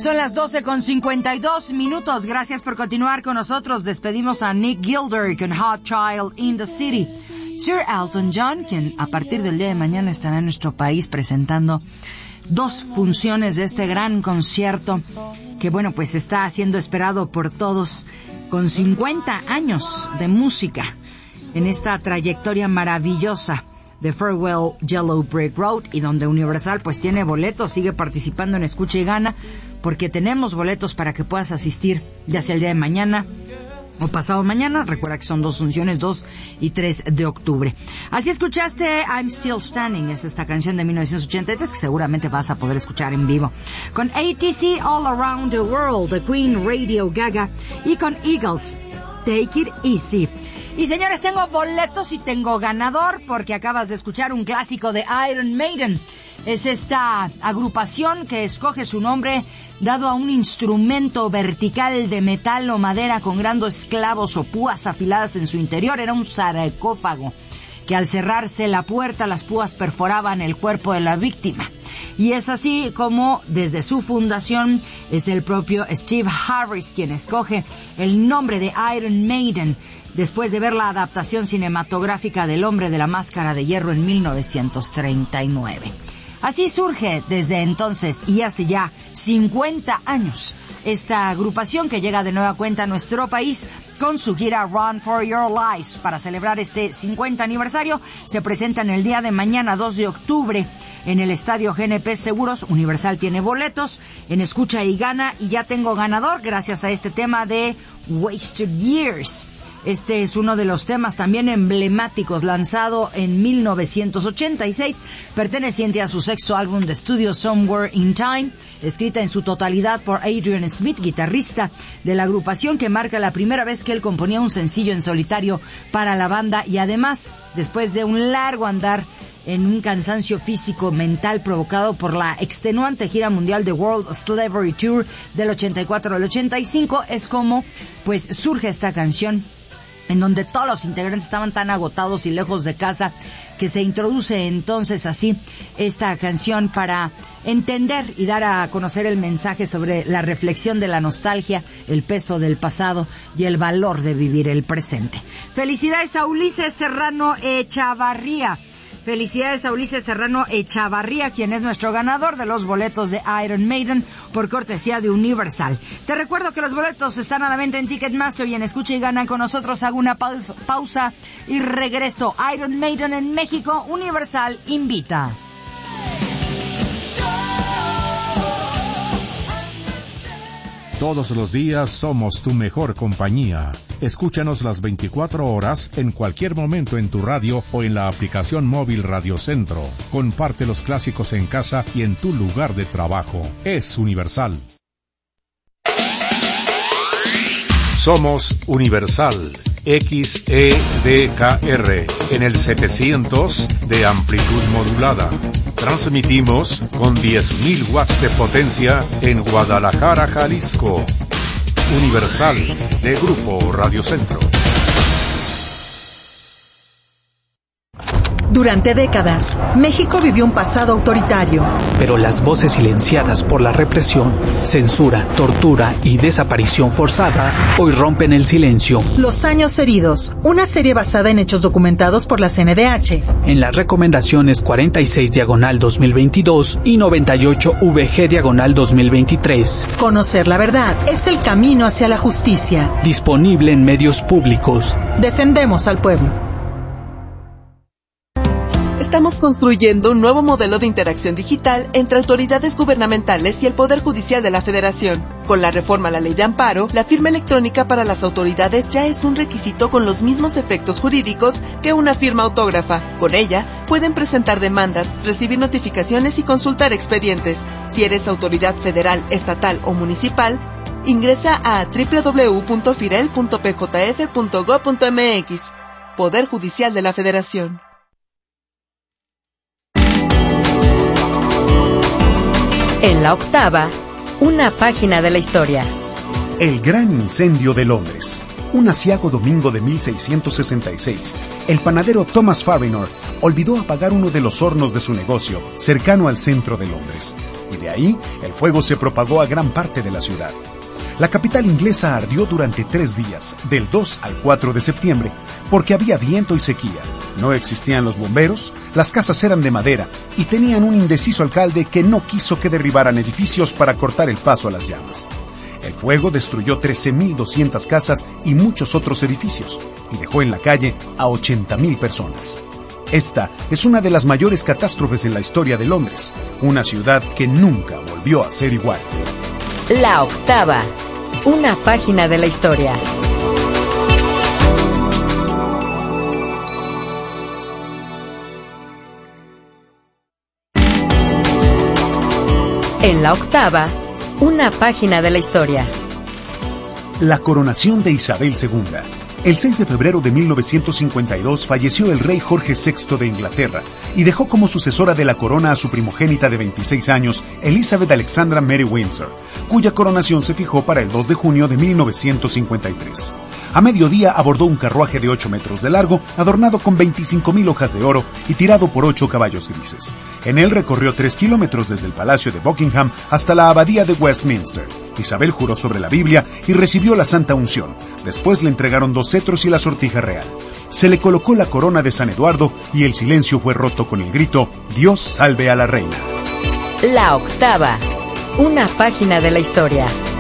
Son las 12:52. Gracias por continuar con nosotros. Despedimos a Nick Gilder con Hot Child in the City. Sir Elton John, quien a partir del día de mañana estará en nuestro país presentando 2 funciones de este gran concierto que, bueno, pues está siendo esperado por todos, con 50 años de música en esta trayectoria maravillosa de Farewell Yellow Brick Road, y donde Universal pues tiene boletos, sigue participando en Escucha y Gana, porque tenemos boletos para que puedas asistir ya sea el día de mañana o pasado mañana. Recuerda que son 2 funciones, 2 y 3 de octubre. Así escuchaste I'm Still Standing, es esta canción de 1983 que seguramente vas a poder escuchar en vivo. Con ATC All Around the World, The Queen, Radio Gaga, y con Eagles, Take It Easy. Y señores, tengo boletos y tengo ganador, porque acabas de escuchar un clásico de Iron Maiden. Es esta agrupación que escoge su nombre dado a un instrumento vertical de metal o madera con grandes clavos o púas afiladas en su interior. Era un sarcófago que al cerrarse la puerta, las púas perforaban el cuerpo de la víctima. Y es así como desde su fundación es el propio Steve Harris quien escoge el nombre de Iron Maiden, después de ver la adaptación cinematográfica del Hombre de la Máscara de Hierro en 1939. Así surge desde entonces y hace ya 50 años esta agrupación que llega de nueva cuenta a nuestro país con su gira Run for Your Lives. Para celebrar este 50 aniversario se presentan el día de mañana, 2 de octubre, en el Estadio GNP Seguros. Universal tiene boletos en Escucha y Gana, y ya tengo ganador gracias a este tema de Wasted Years. Este es uno de los temas también emblemáticos, lanzado en 1986, perteneciente a su 6º álbum de estudio Somewhere in Time, escrita en su totalidad por Adrian Smith, guitarrista de la agrupación, que marca la primera vez que él componía un sencillo en solitario para la banda, y además, después de un largo andar en un cansancio físico mental provocado por la extenuante gira mundial de World Slavery Tour del 84 al 85, es como pues surge esta canción, en donde todos los integrantes estaban tan agotados y lejos de casa, que se introduce entonces así esta canción para entender y dar a conocer el mensaje sobre la reflexión de la nostalgia, el peso del pasado y el valor de vivir el presente. Felicidades a Ulises Serrano Echavarría. Felicidades a Ulises Serrano Echavarría, quien es nuestro ganador de los boletos de Iron Maiden por cortesía de Universal. Te recuerdo que los boletos están a la venta en Ticketmaster y en Escucha y Gana con nosotros. Hago una pausa y regreso. Iron Maiden en México, Universal invita. Todos los días somos tu mejor compañía. Escúchanos las 24 horas en cualquier momento en tu radio o en la aplicación móvil Radio Centro. Comparte los clásicos en casa y en tu lugar de trabajo. Es Universal. Somos Universal XEDKR en el 700 de amplitud modulada. Transmitimos con 10.000 watts de potencia en Guadalajara, Jalisco. Universal de Grupo Radio Centro. Durante décadas, México vivió un pasado autoritario. Pero las voces silenciadas por la represión, censura, tortura y desaparición forzada hoy rompen el silencio. Los años heridos, una serie basada en hechos documentados por la CNDH. En las recomendaciones 46/2022 y 98/VG/2023. Conocer la verdad es el camino hacia la justicia. Disponible en medios públicos. Defendemos al pueblo. Estamos construyendo un nuevo modelo de interacción digital entre autoridades gubernamentales y el Poder Judicial de la Federación. Con la reforma a la Ley de Amparo, la firma electrónica para las autoridades ya es un requisito con los mismos efectos jurídicos que una firma autógrafa. Con ella, pueden presentar demandas, recibir notificaciones y consultar expedientes. Si eres autoridad federal, estatal o municipal, ingresa a www.firel.pjf.gov.mx. Poder Judicial de la Federación. En la octava, una página de la historia. El gran incendio de Londres. Un aciago domingo de 1666, el panadero Thomas Farrinor olvidó apagar uno de los hornos de su negocio, cercano al centro de Londres, y de ahí el fuego se propagó a gran parte de la ciudad. La capital inglesa ardió durante 3 días, del 2 al 4 de septiembre, porque había viento y sequía. No existían los bomberos, las casas eran de madera y tenían un indeciso alcalde que no quiso que derribaran edificios para cortar el paso a las llamas. El fuego destruyó 13.200 casas y muchos otros edificios y dejó en la calle a 80.000 personas. Esta es una de las mayores catástrofes en la historia de Londres, una ciudad que nunca volvió a ser igual. La octava, una página de la historia. En la octava, una página de la historia. La coronación de Isabel II. El 6 de febrero de 1952 falleció el rey Jorge VI de Inglaterra y dejó como sucesora de la corona a su primogénita de 26 años, Elizabeth Alexandra Mary Windsor, cuya coronación se fijó para el 2 de junio de 1953. A mediodía abordó un carruaje de 8 metros de largo, adornado con 25.000 hojas de oro y tirado por 8 caballos grises. En él recorrió 3 kilómetros desde el Palacio de Buckingham hasta la Abadía de Westminster. Isabel juró sobre la Biblia y recibió la Santa Unción. Después le entregaron 2 cetros y la sortija real. Se le colocó la corona de San Eduardo y el silencio fue roto con el grito: «Dios salve a la reina». La octava, una página de la historia.